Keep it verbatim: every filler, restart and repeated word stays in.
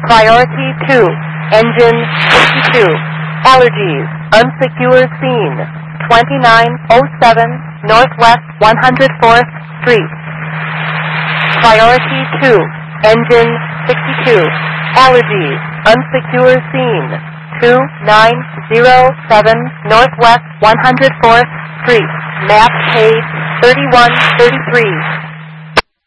Priority two, engine sixty-two. Allergies, unsecure scene, twenty-nine oh seven Northwest one hundred fourth Street. Priority two, engine sixty-two. Allergies, unsecure scene, two nine oh seven Northwest one hundred fourth Street. Map page thirty-one thirty-three.